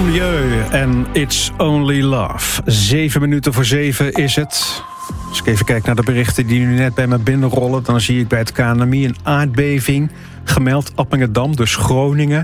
Milieu en It's Only Love. 7 minuten voor 7 is het. Als ik even kijk naar de berichten die nu net bij me binnenrollen, dan zie ik bij het KNMI een aardbeving gemeld. Appingedam, dus Groningen.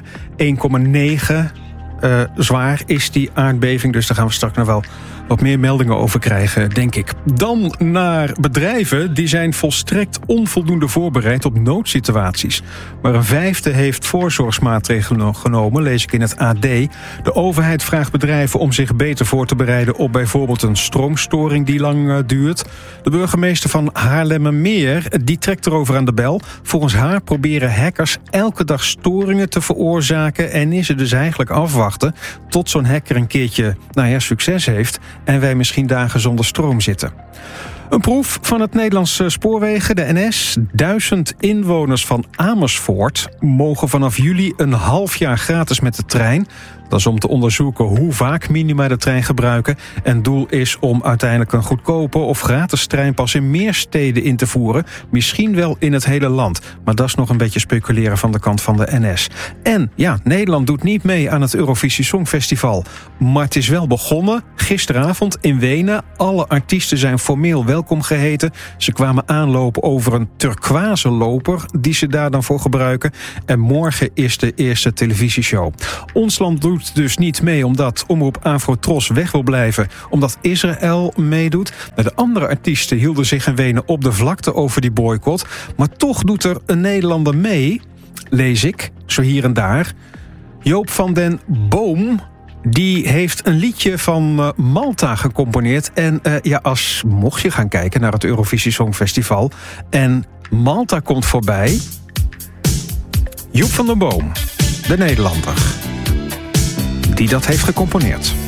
1,9 zwaar is die aardbeving. Dus daar gaan we straks nog wel wat meer meldingen over krijgen, denk ik. Dan naar bedrijven die zijn volstrekt onvoldoende voorbereid op noodsituaties. Maar een vijfde heeft voorzorgsmaatregelen genomen, lees ik in het AD. De overheid vraagt bedrijven om zich beter voor te bereiden op bijvoorbeeld een stroomstoring die lang duurt. De burgemeester van Haarlemmermeer die trekt erover aan de bel. Volgens haar proberen hackers elke dag storingen te veroorzaken en is het dus eigenlijk afwachten tot zo'n hacker een keertje succes heeft en wij misschien dagen zonder stroom zitten. Een proef van het Nederlandse Spoorwegen, de NS. 1000 inwoners van Amersfoort mogen vanaf juli een half jaar gratis met de trein. Dat is om te onderzoeken hoe vaak minima de trein gebruiken. En doel is om uiteindelijk een goedkope of gratis treinpas in meer steden in te voeren. Misschien wel in het hele land. Maar dat is nog een beetje speculeren van de kant van de NS. En ja, Nederland doet niet mee aan het Eurovisie Songfestival. Maar het is wel begonnen. Gisteravond in Wenen. Alle artiesten zijn formeel welkom geheten. Ze kwamen aanlopen over een turquoise loper die ze daar dan voor gebruiken. En morgen is de eerste televisieshow. Ons land doet dus niet mee omdat Omroep Afro-Tros weg wil blijven, omdat Israël meedoet. De andere artiesten hielden zich in Wenen op de vlakte over die boycott. Maar toch doet er een Nederlander mee, lees ik, zo hier en daar. Joop van den Boom, die heeft een liedje van Malta gecomponeerd. En mocht je gaan kijken naar het Eurovisie Songfestival en Malta komt voorbij, Joop van den Boom, de Nederlander, die dat heeft gecomponeerd.